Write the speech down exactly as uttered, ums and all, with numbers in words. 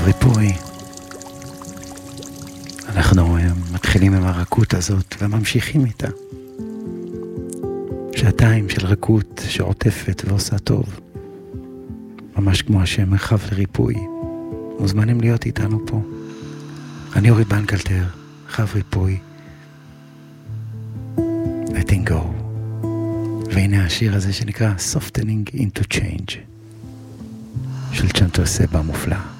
ריפוי. אנחנו מתחילים עם הרכות הזאת וממשיכים איתה. שעתיים של רכות שעוטפת ועושה טוב. ממש כמו השם מרחב לריפוי. מוזמנים להיות איתנו פה. אני אורי בנקלטר, מרחב ריפוי. letting go. והנה השיר הזה שנקרא Softening into Change של צ'נטו סבא מופלא.